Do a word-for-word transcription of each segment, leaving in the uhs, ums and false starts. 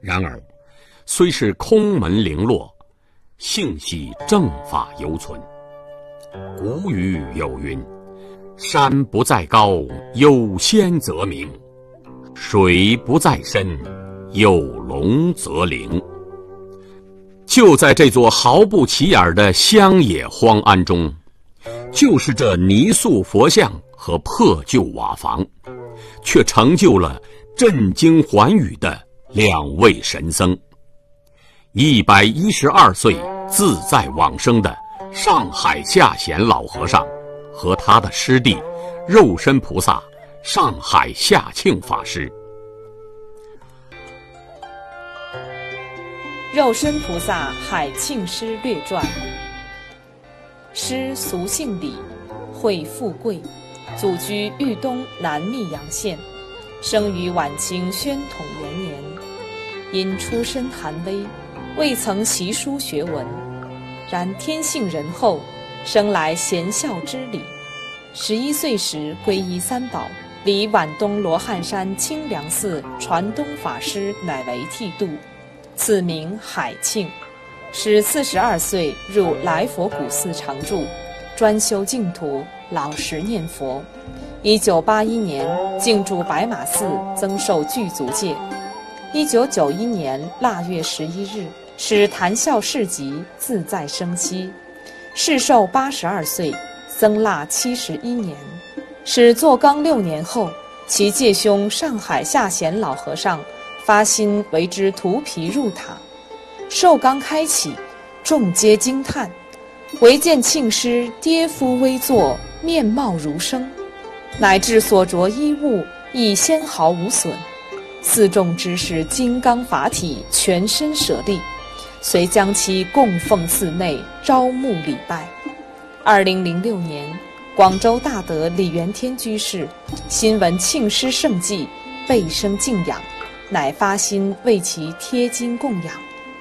然而，虽是空门零落，幸系正法犹存。古语有云：山不在高，有仙则名；水不在深，有龙则灵。就在这座毫不起眼的乡野荒庵中，就是这泥塑佛像和破旧瓦房，却成就了震惊寰宇的两位神僧。一百一十二岁自在往生的上海下贤老和尚和他的师弟肉身菩萨上海下庆法师。 肉身菩萨海庆师略传。师俗姓李，讳富贵，祖居豫东南密阳县，生于晚清宣统元年。因出身寒微，未曾习书学文，然天性仁厚，生来贤孝之理。十一岁时皈依三宝，离皖东罗汉山清凉寺传东法师乃为剃度，赐名海庆。使四十二岁入来佛古寺常住，专修净土，老实念佛。一九八一年进驻白马寺，增受具足戒。一九九一年腊月十一日，使谈笑市集，自在生息，世寿八十二岁，僧腊七十一年。使做纲六年后，其介兄上海下贤老和尚发心为之涂皮入塔。寿纲开启，众皆惊叹，唯见庆师跌夫微坐，面貌如生，乃至所着衣物亦纤毫无损。寺众知是金刚法体，全身舍利，遂将其供奉寺内，招募礼拜。二零零六年，广州大德李元天居士新闻庆师圣迹，倍生敬仰，乃发心为其贴金供养。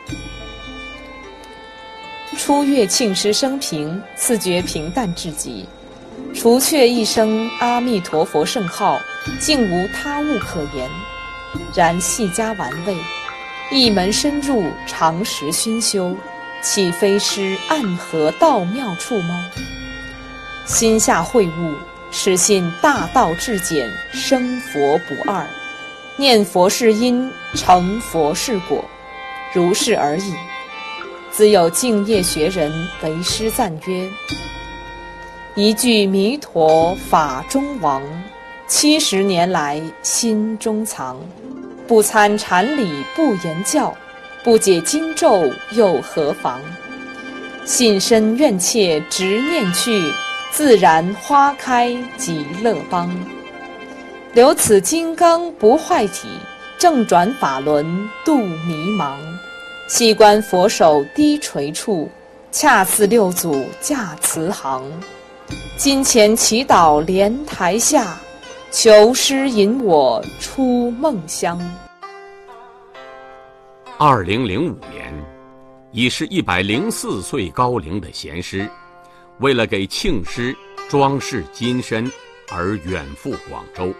初阅庆师生平，自觉平淡至极，除却一声阿弥陀佛圣号，竟无他物可言。然细加玩味，一门深入，常时熏修，岂非师暗合道妙处吗？心下会悟，始信大道至简，生佛不二，念佛是因，成佛是果，如是而已。自有敬业学人为师赞曰：一句弥陀法中王，七十年来心中藏。不参禅理不言教，不解经咒又何妨？信身愿切直念去，自然花开极乐邦。留此金刚不坏体，正转法轮度迷茫。细观佛手低垂处，恰似六祖驾慈航。金钱祈祷莲台下，求师引我出梦乡。 二零零五年，已是一百零四岁高龄的贤师，为了给庆师装饰金身而远赴广州，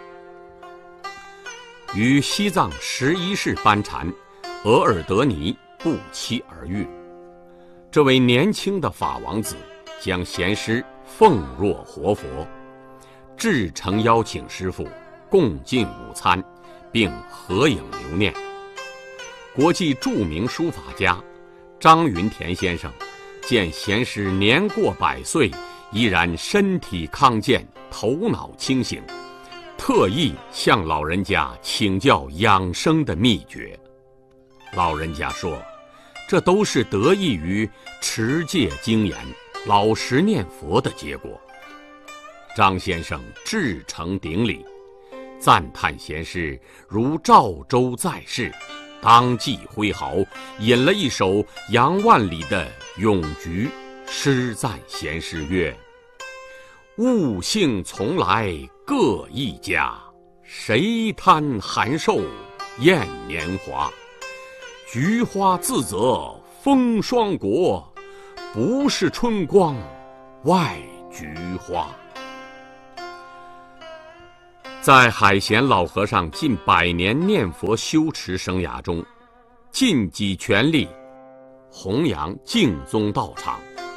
与西藏十一世班禅额尔德尼不期而遇。这位年轻的法王子将贤师奉若活佛，至诚邀请师父共进午餐，并合影留念。国际著名书法家张云田先生见贤师年过百岁，依然身体康健，头脑清醒，特意向老人家请教养生的秘诀。老人家说，这都是得益于持戒精严、老实念佛的结果。张先生至诚顶礼，赞叹贤师如赵州在世，当即挥毫引了一首杨万里的《咏菊》，诗赞贤师曰：物性从来各一家，谁贪寒瘦厌年华？菊花自则风霜国，不是春光外菊花。在海贤老和尚近百年念佛修持生涯中， 尽己全力弘扬净宗道场，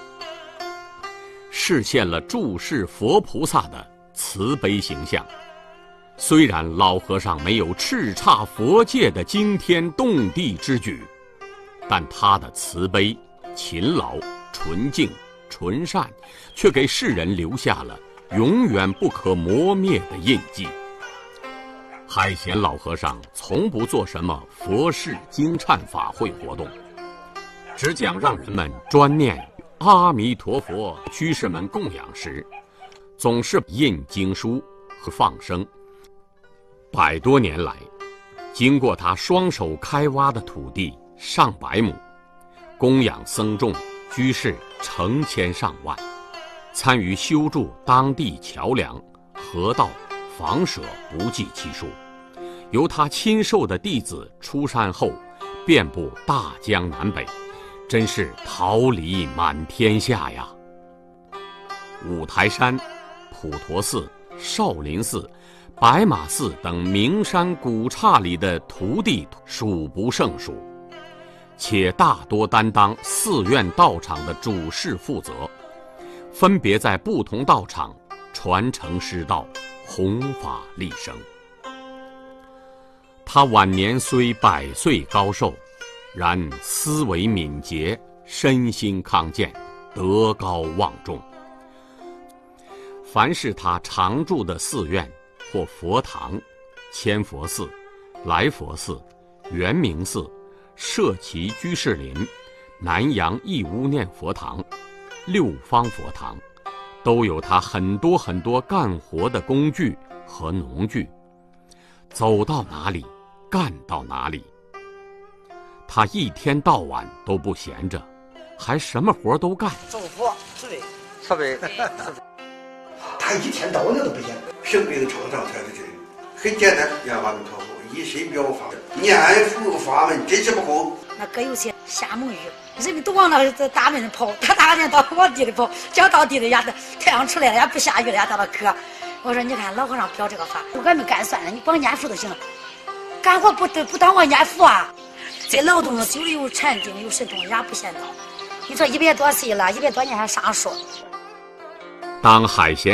实现了注释佛菩萨的慈悲形象。虽然老和尚没有叱咤佛界的惊天动地之举，但他的慈悲、勤劳、纯净、纯善，却给世人留下了永远不可磨灭的印记。海贤老和尚从不做什么佛事经忏法会活动，只讲让人们专念阿弥陀佛，居士们供养时，总是印经书和放生。百多年来，经过他双手开挖的土地上百亩，供养僧众居士成千上万，参与修筑当地桥梁、河道、房舍不计其数。由他亲授的弟子出山后，遍布大江南北，真是桃李满天下呀！五台山、普陀寺、少林寺、白马寺等名山古刹里的徒弟数不胜数，且大多担当寺院道场的主事负责，分别在不同道场传承师道，弘法利生。他晚年虽百岁高寿，然思维敏捷，身心康健，德高望重。凡是他常住的寺院或佛堂，千佛寺、来佛寺、圆明寺、社稷居士林、南阳义乌念佛堂、六方佛堂，都有他很多很多干活的工具和农具，走到哪里干到哪里。他一天到晚都不闲着，还什么活都干。 做佛慈悲慈悲，他一天到晚都不闲。生病床上才是真，很简单，念阿弥陀佛，一心表法，念佛法门真是不空。 那哥有些下猛雨，人们都往那个大门跑，他大人到往地里跑，只要到地里呀，太阳出来了，也不下雨了，也到了渴。我说你看老和尚表这个法，俺们干算了，你光念佛就行了，干活不不当我念佛啊。这劳动久了有禅定，有神通，也不嫌早。你说一百多岁了，一百多年还上树。 当海贤